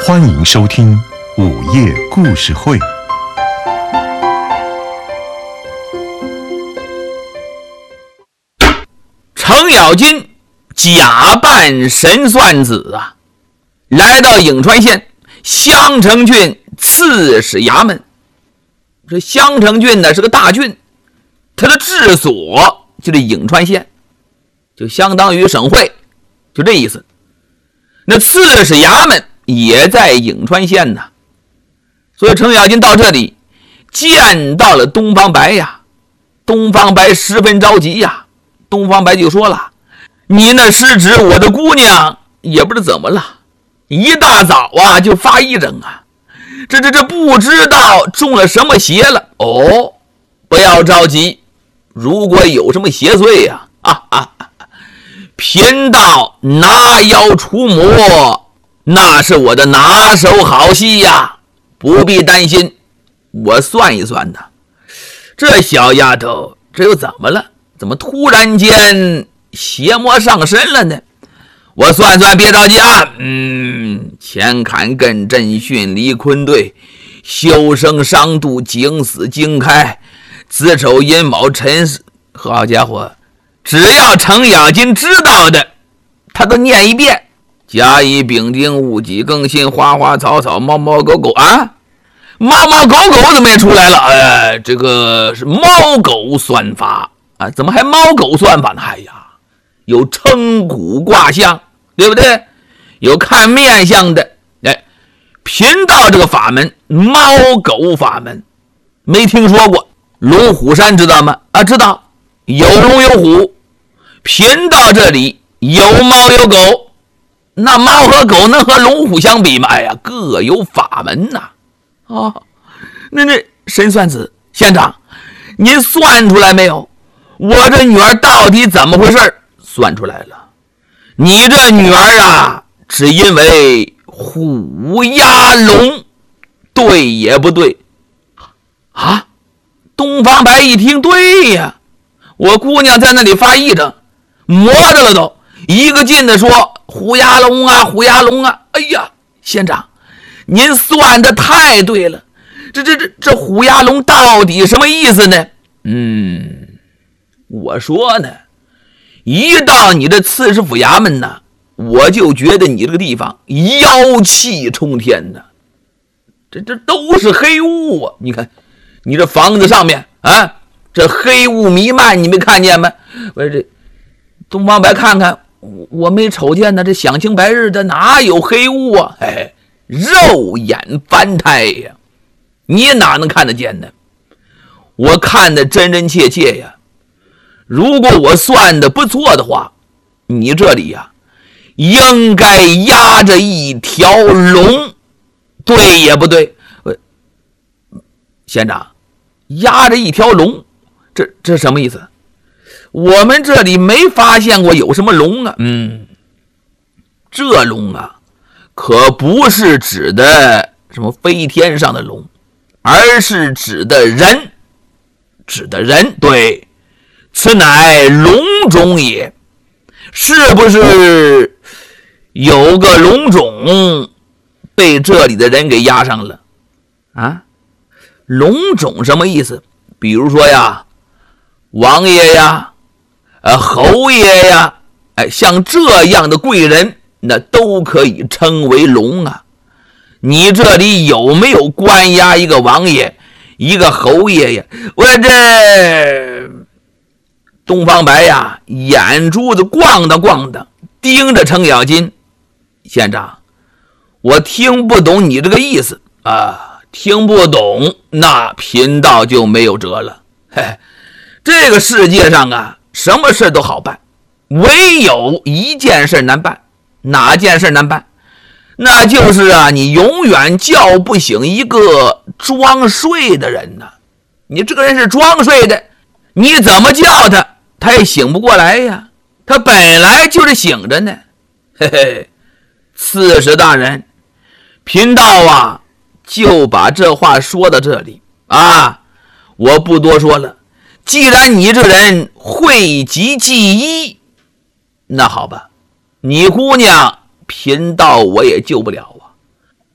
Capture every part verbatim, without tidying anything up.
欢迎收听午夜故事会。 程咬金假扮神算子啊，来到颍川县襄城郡刺史衙门。这襄城郡呢是个大郡，它的治所就是颍川县，就相当于省会，就这意思。那刺史衙门也在颍川县呢，所以程咬金到这里见到了东方白呀。东方白十分着急呀。东方白就说了：“你那失职，我的姑娘也不知怎么了，一大早啊就发癔症啊，这这这不知道中了什么邪了。哦，不要着急，如果有什么邪祟呀、啊，啊啊，贫道拿妖除魔，那是我的拿手好戏呀，不必担心。我算一算的，这小丫头这又怎么了？怎么突然间邪魔上身了呢？我算算，别着急啊。嗯，前坎艮震巽离坤兑，修生伤度景死经开，子丑寅卯辰巳。好家伙，只要程咬金知道的他都念一遍。甲乙丙丁戊己庚辛花花草草猫猫狗狗啊，猫猫狗狗怎么也出来了？哎，这个是猫狗算法啊，怎么还猫狗算法呢？哎呀，有称骨卦象，对不对？有看面相的。哎，贫道这个法门，猫狗法门，没听说过。龙虎山知道吗？啊，知道，有龙有虎。贫道这里有猫有狗，那猫和狗能和龙虎相比吗？哎呀，各有法门呐。哦，那那神算子县长，您算出来没有？我这女儿到底怎么回事？算出来了，你这女儿啊，只因为虎压龙，对也不对啊？东方白一听，对呀，我姑娘在那里发癔症，魔着了都，一个劲的说虎压龙啊，虎压龙啊！哎呀，县长，您算的太对了，这这这这虎压龙到底什么意思呢？嗯。我说呢，一到你这刺史府衙门呢，我就觉得你这个地方妖气冲天呢，这这都是黑雾啊！你看，你这房子上面啊，这黑雾弥漫，你没看见吗？我这东方白看看，我我没瞅见呢，这响晴白日的哪有黑雾啊？哎，肉眼凡胎呀，你哪能看得见呢？我看得真真切切呀。如果我算的不错的话，你这里呀、啊，应该压着一条龙，对也不对？县长，压着一条龙，这这什么意思？我们这里没发现过有什么龙啊。嗯，这龙啊，可不是指的什么飞天上的龙，而是指的人，指的人，对。此乃龙种也，是不是有个龙种被这里的人给压上了啊？龙种什么意思？比如说呀，王爷呀，呃，侯爷呀，哎，像这样的贵人，那都可以称为龙啊。你这里有没有关押一个王爷，一个侯爷呀？我这东方白呀，眼珠子逛荡逛荡，盯着程咬金。县长，我听不懂你这个意思啊，听不懂，那贫道就没有辙了。嘿，这个世界上啊，什么事都好办，唯有一件事难办。哪件事难办？那就是啊，你永远叫不醒一个装睡的人呢。你这个人是装睡的，你怎么叫他？他也醒不过来呀，他本来就是醒着呢。嘿嘿，刺史大人，贫道啊就把这话说到这里啊，我不多说了。既然你这人讳疾忌医，那好吧，你姑娘贫道我也救不了啊。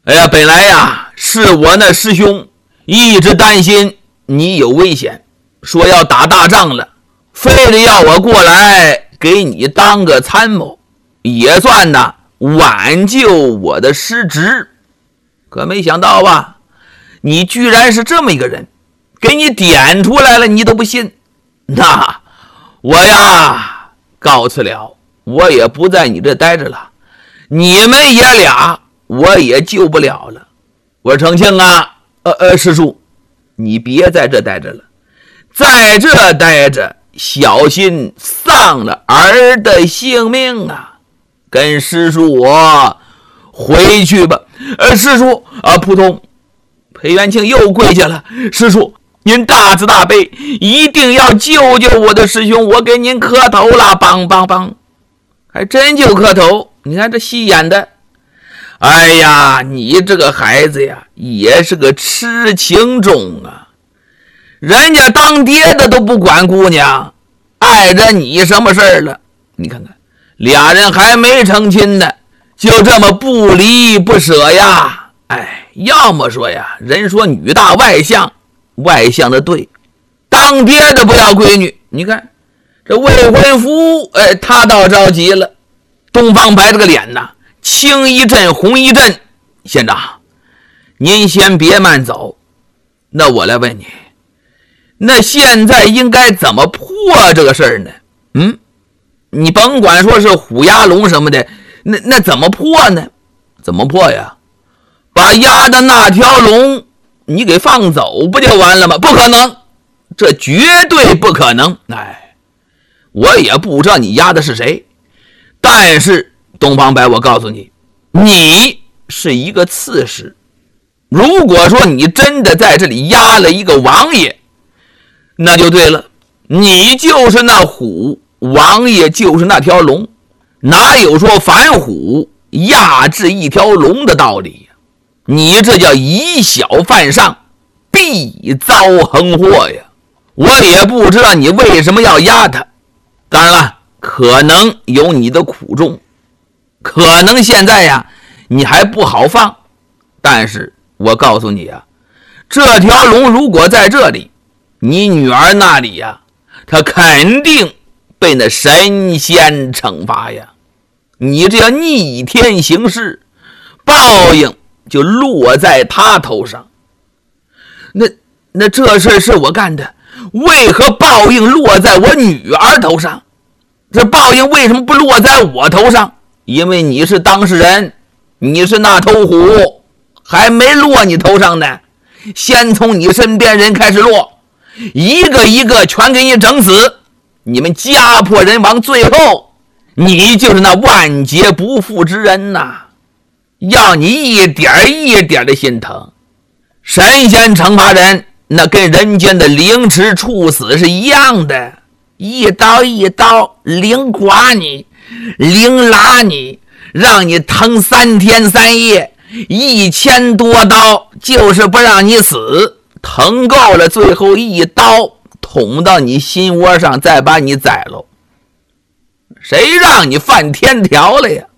哎呀，本来呀是我那师兄一直担心你有危险，说要打大仗了，非得要我过来给你当个参谋，也算呢挽救我的失职。可没想到吧，你居然是这么一个人，给你点出来了你都不信。那我呀告辞了，我也不在你这待着了，你们爷俩我也救不了了。我说成庆啊，呃呃，师叔，你别在这待着了，在这待着小心丧了儿的性命啊！跟师叔我回去吧。呃，师叔啊，扑通，裴元庆又跪下了。师叔，您大慈大悲，一定要救救我的师兄，我给您磕头了，梆梆梆，还真就磕头。你看这戏演的。哎呀，你这个孩子呀，也是个痴情种啊！人家当爹的都不管姑娘，碍着你什么事儿了？你看看，俩人还没成亲呢，就这么不离不舍呀！哎，要么说呀，人说女大外向，外向的对，当爹的不要闺女。你看这未婚夫，哎，他倒着急了。东方白这个脸呐，青一阵红一阵。县长，您先别慢走，那我来问你，那现在应该怎么破这个事儿呢？嗯，你甭管说是虎压龙什么的，那那怎么破呢？怎么破呀？把压的那条龙你给放走不就完了吗？不可能，这绝对不可能。哎，我也不知道你压的是谁，但是东方白，我告诉你，你是一个刺史。如果说你真的在这里压了一个王爷，那就对了，你就是那虎，王爷就是那条龙，哪有说反虎压制一条龙的道理呀？你这叫以小犯上，必遭横祸呀！我也不知道你为什么要压他，当然了，可能有你的苦衷，可能现在呀你还不好放，但是我告诉你啊，这条龙如果在这里，你女儿那里呀，她肯定被那神仙惩罚呀！你这要逆天行事，报应就落在他头上。那那这事是我干的，为何报应落在我女儿头上？这报应为什么不落在我头上？因为你是当事人，你是那头虎，还没落你头上呢，先从你身边人开始落，一个一个全给你整死，你们家破人亡，最后你就是那万劫不复之人呐！要你一点一点的心疼。神仙惩罚人，那跟人间的凌迟处死是一样的，一刀一刀凌剐你，凌拉你，让你疼三天三夜，一千多刀就是不让你死，疼够了最后一刀捅到你心窝上，再把你宰了。谁让你犯天条了呀？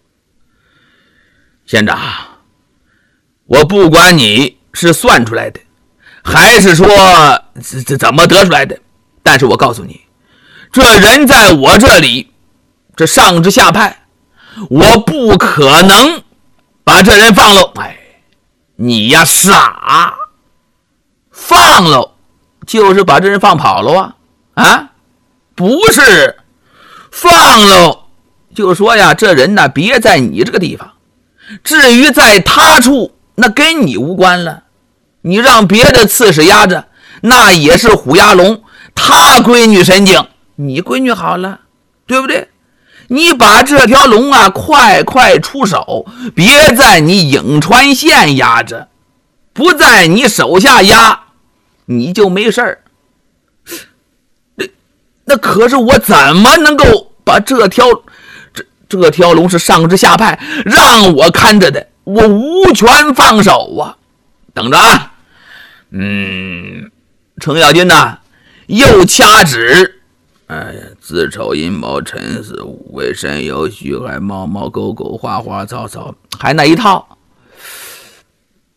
县长，我不管你是算出来的还是说这怎么得出来的，但是我告诉你，这人在我这里，这上至下派，我不可能把这人放了。哎，你呀傻，放了就是把这人放跑了啊？啊，不是，放了就说呀，这人呢别在你这个地方，至于在他处，那跟你无关了。你让别的刺史压着，那也是虎压龙，他闺女神经，你闺女好了，对不对？你把这条龙啊快快出手，别在你颍川县压着，不在你手下压，你就没事儿。那那可是我怎么能够把这条这这条龙是上至下派，让我看着的，我无权放手啊！等着啊！嗯，程咬金呐，又掐指，哎呀，子丑寅卯辰巳午未申酉戌亥卯卯狗狗花花草草，还那一套。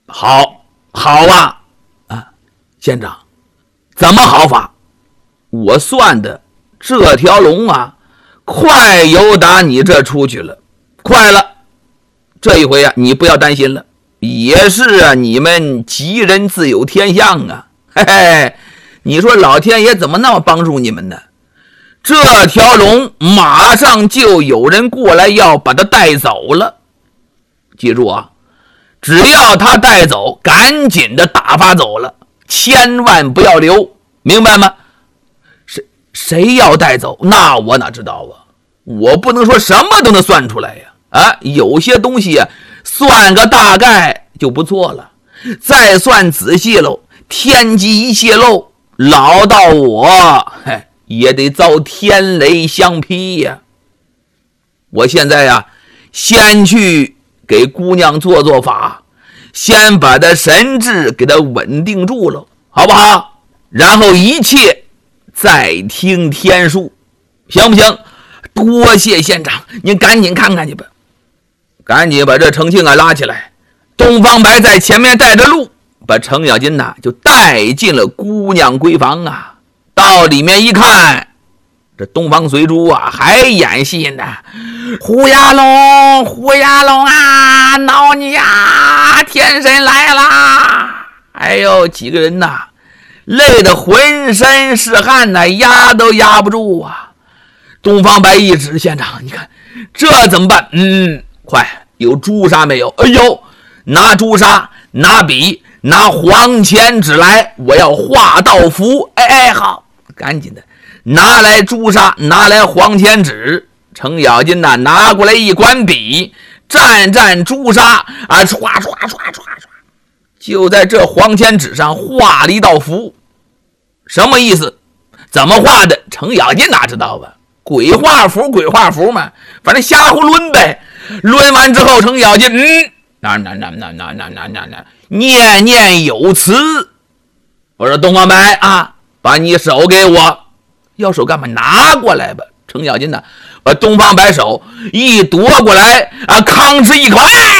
好，好啊，啊，县长，怎么好法？我算的这条龙啊，快由打你这出去了，快了。这一回啊，你不要担心了，也是啊，你们吉人自有天相啊，嘿嘿，你说老天爷怎么那么帮助你们呢？这条龙马上就有人过来要把它带走了。记住啊，只要他带走，赶紧的打发走了，千万不要留，明白吗？谁谁要带走，那我哪知道啊？我不能说什么都能算出来呀。啊，有些东西啊，算个大概就不错了，再算仔细喽，天机一泄露，老到我嘿也得遭天雷相劈呀。我现在呀，先去给姑娘做做法，先把她神志给她稳定住了，好不好？然后一切再听天数，行不行？多谢县长，您赶紧看看去吧。赶紧把这程庆啊拉起来，东方白在前面带着路，把程咬金呐就带进了姑娘闺房啊。到里面一看，这东方随珠啊还演戏呢，虎牙龙，虎牙龙啊，闹你呀，天神来啦！哎呦，几个人呐，累得浑身是汗呐，压都压不住啊。东方白一指，县长，你看这怎么办？嗯。快，有朱砂没有？哎呦，拿朱砂，拿笔，拿黄钱纸来，我要画道符。哎哎，好，赶紧的，拿来朱砂，拿来黄钱纸。程咬金呐，拿过来一管笔，蘸蘸朱砂啊，唰唰唰唰唰，就在这黄钱纸上画了一道符。什么意思？怎么画的？程咬金哪知道吧？鬼画符，鬼画符嘛，反正瞎胡抡呗。抡完之后，程咬金，嗯，那那那那那那那那那念念有词。我说东方白啊，把你手给我。要手干嘛？拿过来吧。程咬金呢，把东方白手一夺过来啊，吭哧一口，哎